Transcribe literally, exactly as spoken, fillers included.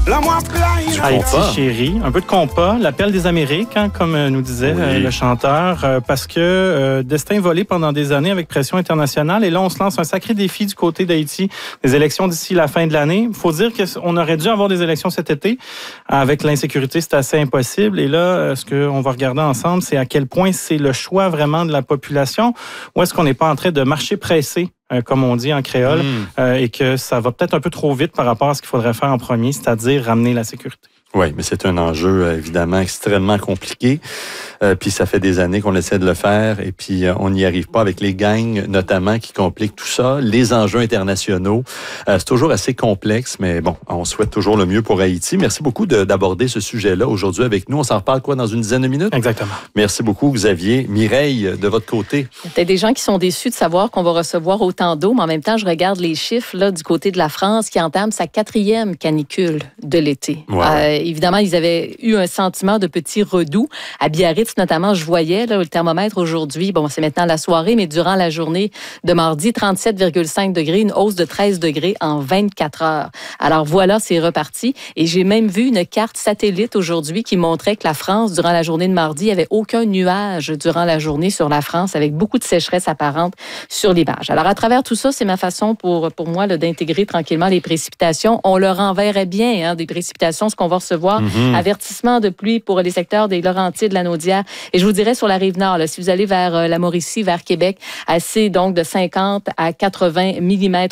Haïti chérie, un peu de compas, l'appel des Amériques, hein, comme nous disait oui. euh, le chanteur, euh, parce que euh, destin volé pendant des années avec pression internationale, et là on se lance un sacré défi du côté d'Haïti, des élections d'ici la fin de l'année. Il faut dire qu'on aurait dû avoir des élections cet été, avec l'insécurité c'est assez impossible, et là ce qu'on va regarder ensemble, c'est à quel point c'est le choix vraiment de la population, ou est-ce qu'on n'est pas en train de marcher pressé, comme on dit en créole, mmh. euh, et que ça va peut-être un peu trop vite par rapport à ce qu'il faudrait faire en premier, c'est-à-dire ramener la sécurité. Oui, mais c'est un enjeu évidemment extrêmement compliqué. Euh, puis ça fait des années qu'on essaie de le faire et puis euh, on n'y arrive pas avec les gangs notamment qui compliquent tout ça. Les enjeux internationaux, euh, c'est toujours assez complexe, mais bon, on souhaite toujours le mieux pour Haïti. Merci beaucoup de, d'aborder ce sujet-là aujourd'hui avec nous. On s'en reparle quoi dans une dizaine de minutes? Exactement. Merci beaucoup Xavier. Mireille, de votre côté? Il y a des gens qui sont déçus de savoir qu'on va recevoir autant d'eau, mais en même temps, je regarde les chiffres là du côté de la France qui entame sa quatrième canicule de l'été. Ouais. Euh, évidemment, ils avaient eu un sentiment de petit redout. À Biarritz, notamment, je voyais là, le thermomètre aujourd'hui, bon, c'est maintenant la soirée, mais durant la journée de mardi, trente-sept virgule cinq degrés, une hausse de treize degrés en vingt-quatre heures. Alors voilà, c'est reparti. Et j'ai même vu une carte satellite aujourd'hui qui montrait que la France, durant la journée de mardi, il n'y avait aucun nuage durant la journée sur la France, avec beaucoup de sécheresse apparente sur les berges. Alors à travers tout ça, c'est ma façon pour, pour moi là, d'intégrer tranquillement les précipitations. On leur enverrait bien hein, des précipitations, ce qu'on va recevoir. Mm-hmm. Avertissement de pluie pour les secteurs des Laurentides, de la Naudière. Et je vous dirais sur la Rive-Nord, là, si vous allez vers euh, la Mauricie, vers Québec, assez donc de cinquante à quatre-vingts millimètres